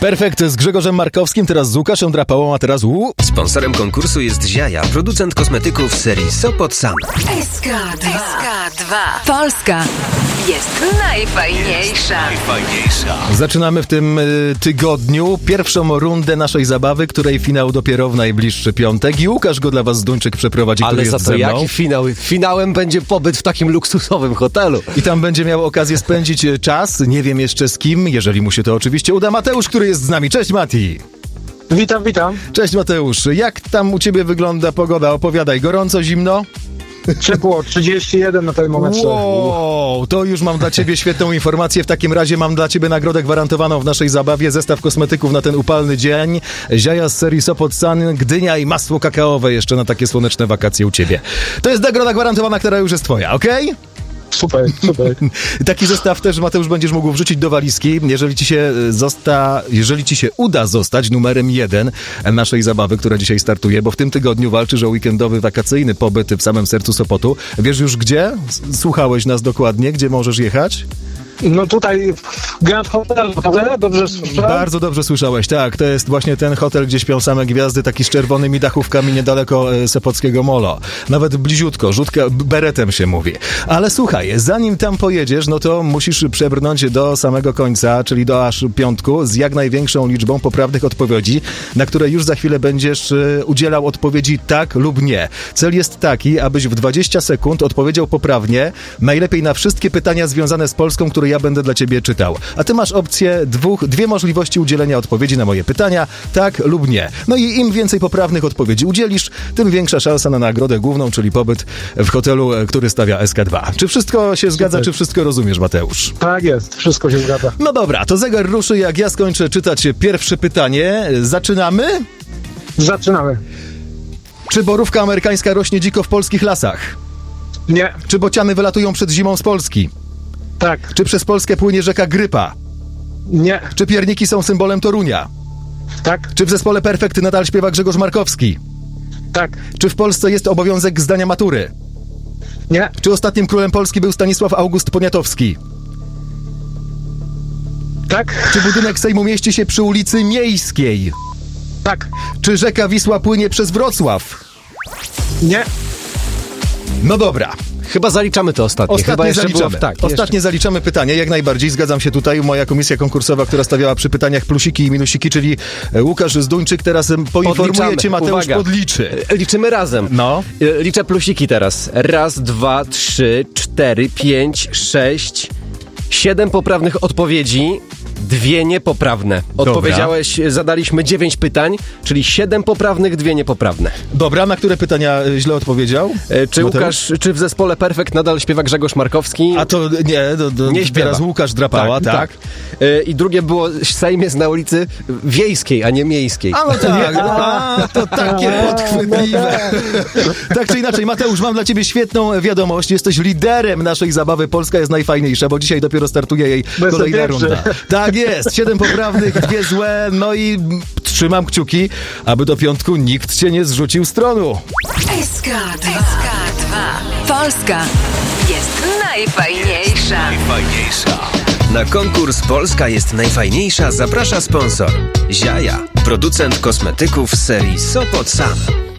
Perfekt z Grzegorzem Markowskim, teraz z Łukaszem Drapałą, a teraz Sponsorem konkursu jest Ziaja, producent kosmetyków z serii Sopot Sam. SK2. Polska jest najfajniejsza. Zaczynamy w tym tygodniu pierwszą rundę naszej zabawy, której finał dopiero w najbliższy piątek i Łukasz go dla was Zduńczyk przeprowadzi, który jest ze mną. Ale za to jaki finał? Finałem będzie pobyt w takim luksusowym hotelu. I tam będzie miał okazję spędzić czas, nie wiem jeszcze z kim, jeżeli mu się to oczywiście uda. Mateusz, który jest z nami. Cześć Mati! Witam. Cześć Mateusz, jak tam u ciebie wygląda pogoda? Opowiadaj, gorąco, zimno? Ciepło, 31 na ten moment. Wow, to już mam dla ciebie świetną informację. W takim razie mam dla ciebie nagrodę gwarantowaną w naszej zabawie. Zestaw kosmetyków na ten upalny dzień. Ziaja z serii Sopot Sun, Gdynia i masło kakaowe jeszcze na takie słoneczne wakacje u ciebie. To jest nagroda gwarantowana, która już jest twoja, okej? Super. Taki zestaw też, Mateusz, będziesz mógł wrzucić do walizki, jeżeli ci się uda zostać numerem 1 naszej zabawy, która dzisiaj startuje, bo w tym tygodniu walczysz o weekendowy, wakacyjny pobyt w samym sercu Sopotu. Wiesz już gdzie? Słuchałeś nas dokładnie, gdzie możesz jechać? No tutaj w Grand Hotel, prawda? Dobrze słyszałem? Bardzo dobrze słyszałeś, tak. To jest właśnie ten hotel, gdzie śpią same gwiazdy, taki z czerwonymi dachówkami niedaleko Sopockiego Molo. Nawet bliziutko, rzutka beretem się mówi. Ale słuchaj, zanim tam pojedziesz, no to musisz przebrnąć do samego końca, czyli do aż piątku, z jak największą liczbą poprawnych odpowiedzi, na które już za chwilę będziesz udzielał odpowiedzi tak lub nie. Cel jest taki, abyś w 20 sekund odpowiedział poprawnie, najlepiej na wszystkie pytania związane z Polską, które ja będę dla ciebie czytał. A ty masz opcję dwie możliwości udzielenia odpowiedzi na moje pytania, tak lub nie. No i im więcej poprawnych odpowiedzi udzielisz, tym większa szansa na nagrodę główną, czyli pobyt w hotelu, który stawia SK2. Czy wszystko się zgadza, czy wszystko rozumiesz, Mateusz? Tak jest, wszystko się zgadza. No dobra, to zegar ruszy, jak ja skończę czytać pierwsze pytanie. Zaczynamy? Zaczynamy. Czy borówka amerykańska rośnie dziko w polskich lasach? Nie. Czy bociany wylatują przed zimą z Polski? Tak. Czy przez Polskę płynie rzeka Grypa? Nie. Czy pierniki są symbolem Torunia? Tak. Czy w zespole Perfekt nadal śpiewa Grzegorz Markowski? Tak. Czy w Polsce jest obowiązek zdania matury? Nie. Czy ostatnim królem Polski był Stanisław August Poniatowski? Tak. Czy budynek Sejmu mieści się przy ulicy Miejskiej? Tak. Czy rzeka Wisła płynie przez Wrocław? Nie. No dobra. Chyba zaliczamy to ostatnie. Ostatnie zaliczamy. Ostatnie zaliczamy pytanie, jak najbardziej. Zgadzam się tutaj. Moja komisja konkursowa, która stawiała przy pytaniach plusiki i minusiki, czyli Łukasz Zduńczyk, teraz poinformuje cię, Mateusz, podliczy. Liczymy razem. No. Liczę plusiki teraz. 1, 2, 3, 4, 5, 6, 7 poprawnych odpowiedzi. 2 niepoprawne. Odpowiedziałeś, zadaliśmy 9 pytań, czyli 7 poprawnych, 2 niepoprawne. Dobra, na które pytania źle odpowiedział? Czy Łukasz, czy w zespole Perfekt nadal śpiewa Grzegorz Markowski? A to nie śpiewa. Teraz Łukasz Drapała, tak. I drugie było, Sejm jest na ulicy Wiejskiej, a nie Miejskiej. A no tak, to takie podchwytliwe. Tak czy inaczej, Mateusz, mam dla ciebie świetną wiadomość. Jesteś liderem naszej zabawy. Polska jest najfajniejsza, bo dzisiaj dopiero startuje jej kolejna runda. Tak jest, 7 poprawnych, 2 złe, no i trzymam kciuki, aby do piątku nikt cię nie zrzucił z tronu. SK2. Polska jest najfajniejsza. Na konkurs Polska jest najfajniejsza zaprasza sponsor Ziaja, producent kosmetyków z serii Sopot Sun.